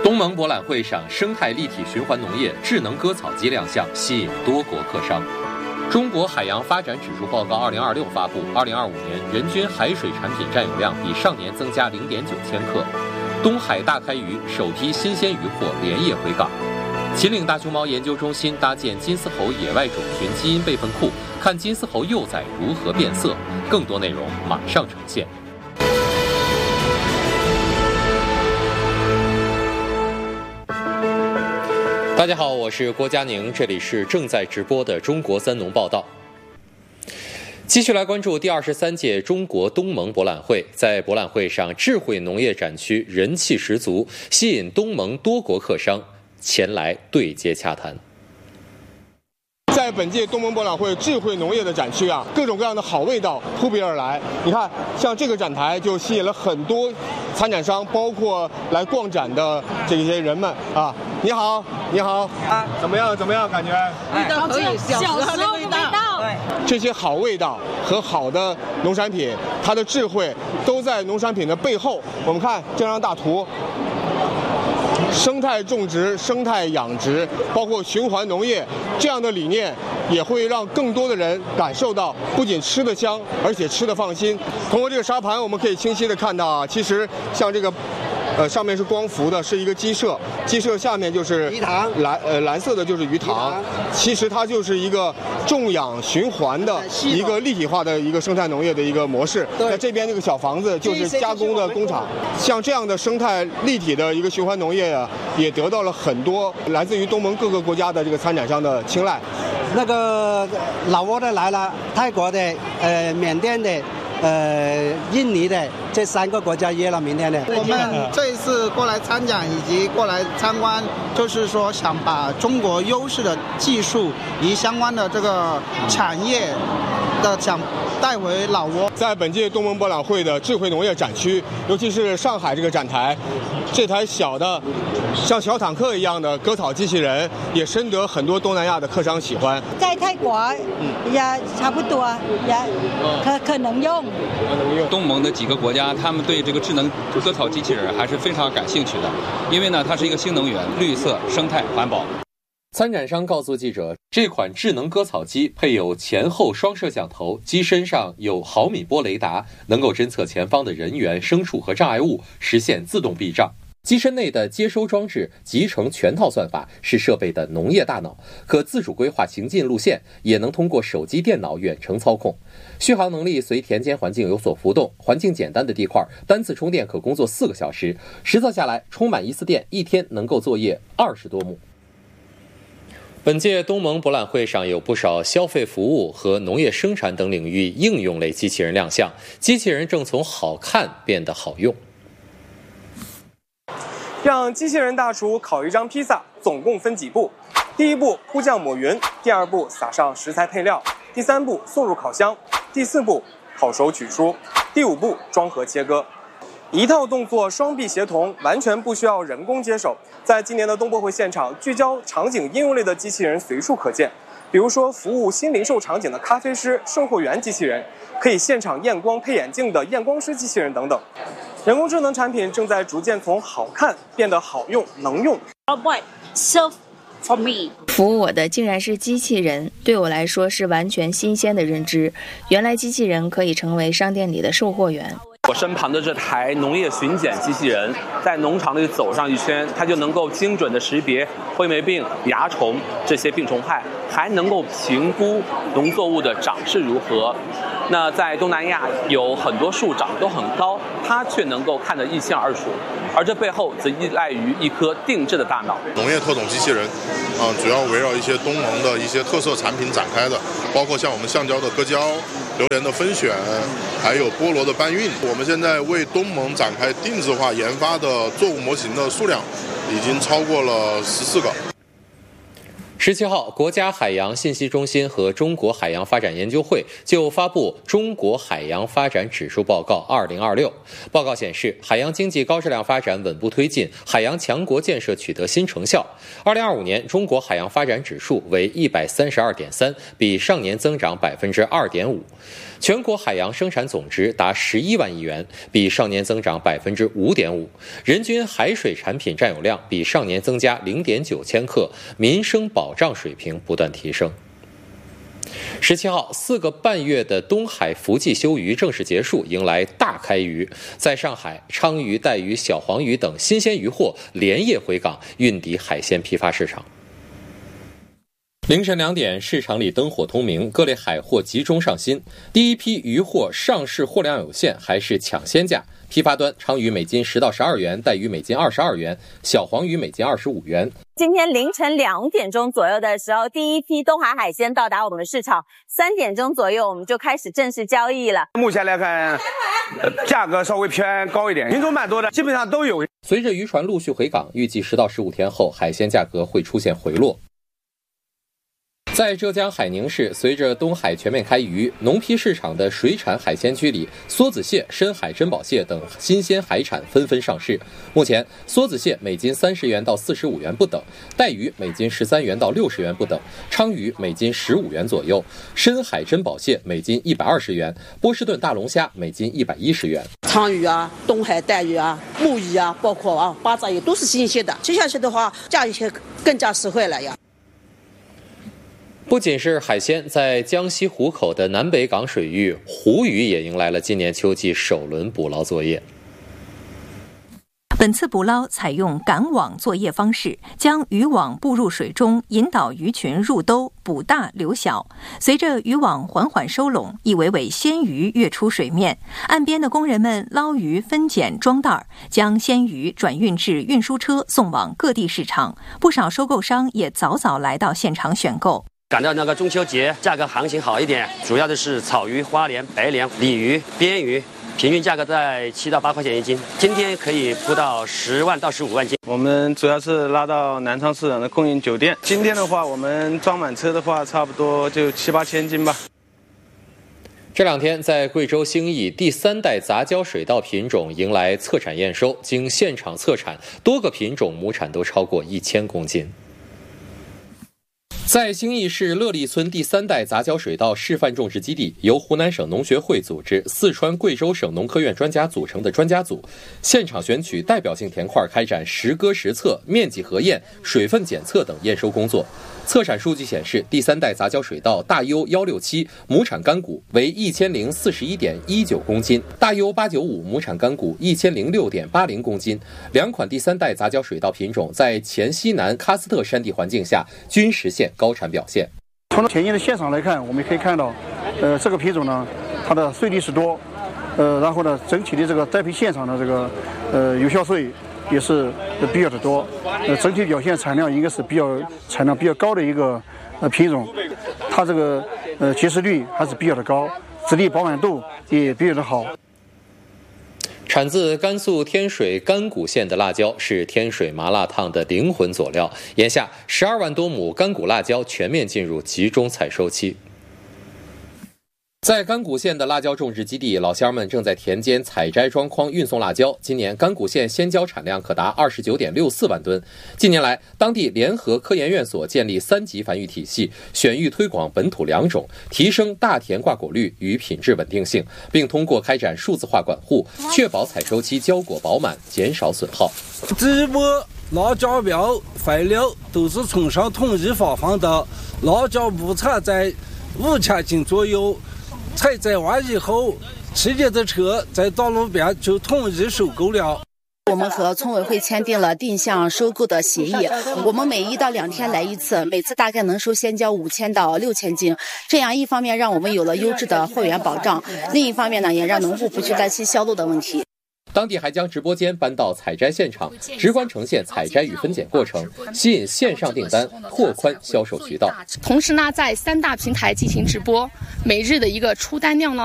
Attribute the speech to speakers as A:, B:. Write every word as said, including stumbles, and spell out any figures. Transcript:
A: 东盟博览会上，生态立体循环农业、智能割草机亮相，吸引多国客商。中国海洋发展指数报告二零二六发布，二零二五年人均海水产品占有量比上年增加零点九千克。东海大开鱼首批新鲜鱼货连夜回港。秦岭大熊猫研究中心搭建金丝猴野外种群基因备份库，看金丝猴幼崽如何变色。更多内容马上呈现。大家好，我是郭佳宁，这里是正在直播的中国三农报道。继续来关注第二十三届中国东盟博览会，在博览会上，智慧农业展区人气十足，吸引东盟多国客商前来对接洽谈。
B: 在本届东盟博览会智慧农业的展区啊，各种各样的好味道扑鼻而来。你看，像这个展台就吸引了很多参展商，包括来逛展的这些人们啊。你好，你好啊，怎么样？怎么样？感觉？
C: 味道可以，小时候的味道。对，
B: 这些好味道和好的农产品，它的智慧都在农产品的背后。我们看这张大图。生态种植、生态养殖，包括循环农业这样的理念，也会让更多的人感受到，不仅吃得香，而且吃得放心。通过这个沙盘，我们可以清晰地看到啊，其实像这个。呃，上面是光伏的，是一个鸡舍，鸡舍下面就是
D: 鱼塘，
B: 蓝呃蓝色的就是鱼塘，其实它就是一个种养循环的一个立体化的一个生态农业的一个模式。那这边这个小房子就是加工的工厂，像这样的生态立体的一个循环农业啊，也得到了很多来自于东盟各个国家的这个参展商的青睐。
D: 那个老挝的来了，泰国的，呃，缅甸的。呃，印尼的这三个国家约了明天的。
E: 我们这一次过来参展以及过来参观，就是说想把中国优势的技术以及相关的这个产业的想带回老挝。
B: 在本届东盟博览会的智慧农业展区，尤其是上海这个展台，这台小的像小坦克一样的割草机器人，也深得很多东南亚的客商喜欢。
C: 在泰国也差不多，也可可能用。
F: 东盟的几个国家，他们对这个智能割草机器人还是非常感兴趣的，因为呢，它是一个新能源、绿色、生态、环保。
A: 参展商告诉记者，这款智能割草机配有前后双摄像头，机身上有毫米波雷达，能够侦测前方的人员、牲畜和障碍物，实现自动避障。机身内的接收装置集成全套算法，是设备的农业大脑，可自主规划行进路线，也能通过手机电脑远程操控。续航能力随田间环境有所浮动，环境简单的地块，单次充电可工作四个小时，实测下来，充满一次电，一天能够作业二十多亩。本届东盟博览会上有不少消费服务和农业生产等领域应用类机器人亮相，机器人正从好看变得好用。
G: 让机器人大厨烤一张披萨，总共分几步？第一步铺酱抹匀，第二步撒上食材配料，第三步送入烤箱，第四步烤熟取出，第五步装盒切割。一套动作双臂协同，完全不需要人工接手。在今年的东博会现场，聚焦场景应用类的机器人随处可见，比如说服务新零售场景的咖啡师、售货员机器人，可以现场验光配眼镜的验光师机器人等等。人工智能产品正在逐渐从好看变得好用、能用。
H: Oh boy, serve for me.
I: 服务我的竟然是机器人，对我来说是完全新鲜的认知。原来机器人可以成为商店里的售货员。
J: 我身旁的这台农业巡检机器人，在农场里走上一圈，它就能够精准的识别灰霉病、蚜虫这些病虫害，还能够评估农作物的长势如何。那在东南亚有很多树长得都很高，它却能够看得一清二楚，而这背后则依赖于一颗定制的大脑。
K: 农业特种机器人，啊、呃，主要围绕一些东盟的一些特色产品展开的，包括像我们橡胶的割胶、榴莲的分选，还有菠萝的搬运。我们现在为东盟展开定制化研发的作物模型的数量已经超过了十四个。
A: 十十七号，国家海洋信息中心和中国海洋发展研究会就发布《中国海洋发展指数报告二零二六》。报告显示，海洋经济高质量发展稳步推进，海洋强国建设取得新成效。二零二五年，中国海洋发展指数为一百三十二点三，比上年增长百分之二点五。全国海洋生产总值达十一万亿元，比上年增长百分之五点五。人均海水产品占有量比上年增加零点九千克，民生保障水平不断提升。十七号，四个半月的东海福季休渔正式结束，迎来大开渔。在上海，鲳鱼、带鱼、小黄鱼等新鲜渔货连夜回港，运抵海鲜批发市场。凌晨两点，市场里灯火通明，各类海货集中上新。第一批渔货上市货量有限，还是抢先价。批发端，鲳鱼每斤十到十二元，带鱼每斤二十二元，小黄鱼每斤二十五元。
L: 今天凌晨两点钟左右的时候，第一批东海海鲜到达我们的市场，三点钟左右我们就开始正式交易了。
M: 目前来看，价格稍微偏高一点，品种蛮多的，基本上都有。
A: 随着渔船陆续回港，预计十到十五天后，海鲜价格会出现回落。在浙江海宁市，随着东海全面开渔，农批市场的水产海鲜区里，梭子蟹、深海珍宝蟹等新鲜海产纷纷上市。目前，梭子蟹每斤三十元到四十五元不等，带鱼每斤十三元到六十元不等，鲳鱼每斤十五元左右，深海珍宝蟹每斤一百二十元，波士顿大龙虾每斤一百一十元。
N: 鲳鱼啊，东海带鱼啊，木鱼啊，包括啊八爪鱼都是新鲜的。接下去的话，价钱更加实惠了呀。
A: 不仅是海鲜，在江西湖口的南北港水域，湖鱼也迎来了今年秋季首轮捕捞作业。
O: 本次捕捞采用赶网作业方式，将渔网布入水中，引导鱼群入兜，捕大留小。随着渔网缓缓收拢，一尾尾鲜鱼跃出水面。岸边的工人们捞鱼、分拣、装袋，将鲜鱼转运至运输车，送往各地市场。不少收购商也早早来到现场选购。
P: 赶到那个中秋节，价格行情好一点，主要的是草鱼、花鲢、白鲢、鲤鱼、边鱼，平均价格在七到八块钱一斤。今天可以铺到十万到十五万斤。
Q: 我们主要是拉到南昌市场的供应酒店。今天的话，我们装满车的话，差不多就七八千斤吧。
A: 这两天，在贵州兴义，第三代杂交水稻品种迎来测产验收，经现场测产，多个品种亩产都超过一千公斤。在兴义市乐利村第三代杂交水稻示范种植基地，由湖南省农学会组织、四川、贵州省农科院专家组成的专家组，现场选取代表性田块，开展实割实测、面积核验、水分检测等验收工作。测产数据显示，第三代杂交水稻大优幺六七亩产干谷为一千零四十一点一九公斤，大优八九五亩产干谷一千零六点八零公斤。两款第三代杂交水稻品种在黔西南喀斯特山地环境下均实现高产表现。
R: 从田间的现场来看，我们可以看到，呃，这个品种呢，它的穗粒是多，呃，然后呢，整体的这个栽培现场的这个呃有效穗也是比较的多，呃，整体表现产量应该是比较产量比较高的一个呃品种，它这个呃结实率还是比较的高，籽粒饱满度也比较的好。
A: 产自甘肃天水甘谷县的辣椒是天水麻辣烫的灵魂佐料。眼下，十二万多亩甘谷辣椒全面进入集中采收期。在甘谷县的辣椒种植基地，老乡们正在田间采摘装筐运送辣椒。今年甘谷县鲜椒产量可达二十九点六四万吨。近年来，当地联合科研院所建立三级繁育体系，选育推广本土良种，提升大田挂果率与品质稳定性，并通过开展数字化管护，确保采收期交果饱满，减少损耗。
S: 这波辣椒苗废料都是从上统一发放的，辣椒亩产在五千斤左右。采摘完以后，直接的车在道路边就统一收购了。
T: 我们和村委会签订了定向收购的协议，我们每一到两天来一次，每次大概能收鲜椒五千到六千斤。这样一方面让我们有了优质的货源保障，另一方面呢，也让农户不去担心销路的问题。
A: 当地还将直播间搬到采摘现场，直观呈现采摘与分拣过程，吸引线上订单，拓宽销售渠道。
U: 同时呢，在三大平台进行直播，每日的一个出单量呢